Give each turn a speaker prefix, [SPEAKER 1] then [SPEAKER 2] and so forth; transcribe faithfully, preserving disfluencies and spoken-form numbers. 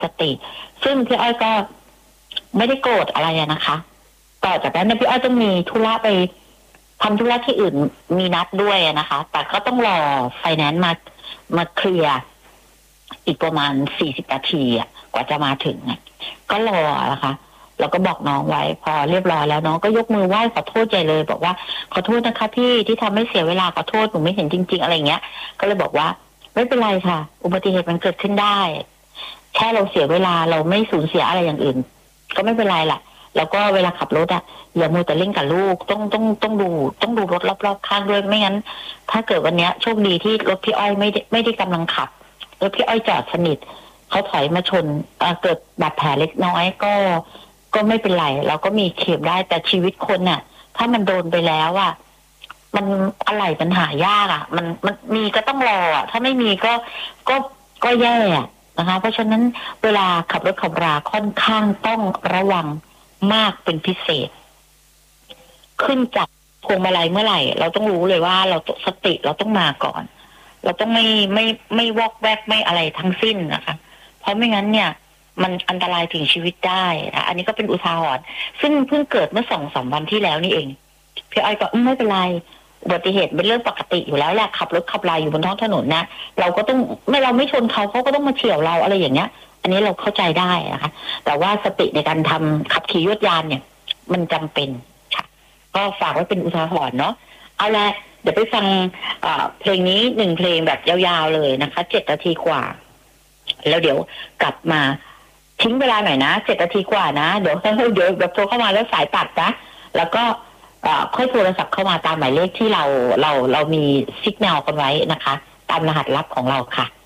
[SPEAKER 1] สติซึ่งพี่อ้อยก็ไม่ได้โกรธอะไรนะคะต่อจากนั้นพี่อ้อยต้องมีธุระไปทำธุระที่อื่นมีนัดด้วยนะคะแต่ก็ต้องรอไฟแนนซ์มามาเคลียร์อีกประมาณสี่สิบนาทีอ่ะกว่าจะมาถึงก็รอนะคะแล้วก็บอกน้องไว้พอเรียบร้อยแล้วน้องก็ยกมือไหว้ขอโทษใจเลยบอกว่าขอโทษนะคะพี่ที่ทำให้เสียเวลาขอโทษหนูไม่เห็นจริงๆอะไรเงี้ยก็เลยบอกว่าไม่เป็นไรค่ะอุบัติเหตุมันเกิดขึ้นได้แค่เราเสียเวลาเราไม่สูญเสียอะไรอย่างอื่นก็ไม่เป็นไรล่ะแล้วก็เวลาขับรถอ่ะอย่ามัวแต่เล่นกับลูกต้องต้องต้องดูต้องดูรถรอบๆข้างด้วยไม่งั้นถ้าเกิดวันนี้โชคดีที่รถพี่อ้อยไม่ได้ไม่ได้กำลังขับรถพี่อ้อยจอดสนิทเขาถอยมาชนเกิดบาดแผลเล็กน้อยก็ก็ไม่เป็นไรเราก็มีเข็มได้แต่ชีวิตคนน่ะถ้ามันโดนไปแล้วอ่ะมันอะไรมันหายากอ่ะมันมันมีก็ต้องรออ่ะถ้าไม่มีก็ก็ก็แย่นะคะเพราะฉะนั้นเวลาขับรถขับราค่อนข้างต้องระวังมากเป็นพิเศษขึ้นจากพวงมาลัยเมื่อไหร่เราต้องรู้เลยว่าเราสติเราต้องมาก่อนเราต้องไม่ไม่ไม่วอกแวกไม่อะไรทั้งสิ้นนะคะเพราะไม่งั้นเนี่ยมันอันตรายถึงชีวิตได้นะอันนี้ก็เป็นอุทาหรณ์ซึ่งเพิ่งเกิดเมื่อสองสามวันที่แล้วนี่เองพี่อ้อยก็ไม่เป็นไรอุบัติเหตุเป็นเรื่องปกติอยู่แล้วแหละขับรถขับลายอยู่บนท้องถนนนะเราก็ต้องไม่เราไม่ชนเขาเขาก็ต้องมาเฉี่ยวเราอะไรอย่างเงี้ยอันนี้เราเข้าใจได้นะคะแต่ว่าสติในการทำขับขี่ยวดยานเนี่ยมันจำเป็นค่ะก็ฝากไว้เป็นอุทาหรณ์เนาะเอาละเดี๋ยวไปฟังเพลงนี้หนึ่งเพลงแบบยาวๆเลยนะคะเจ็ดนาทีกว่าแล้วเดี๋ยวกลับมาทิ้งเวลาหน่อยนะเจ็ดนาทีกว่านะเดี๋ยวเดี๋ยวแบบโทรเข้ามาแล้วสายตัดนะแล้วก็ค่อยโทรศัพท์เข้ามาตามหมายเลขที่เราเราเรามีซิกแนลกันไว้นะคะตามรหัสลับของเราค่ะ